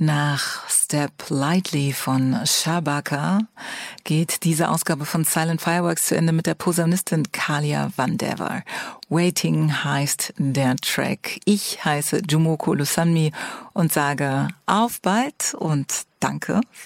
Nach Step Lightly von Shabaka geht diese Ausgabe von Silent Fireworks zu Ende mit der Posaunistin Kalia Vandever. Waiting heißt der Track. Ich heiße Jumoko Lusanmi und sage auf bald und danke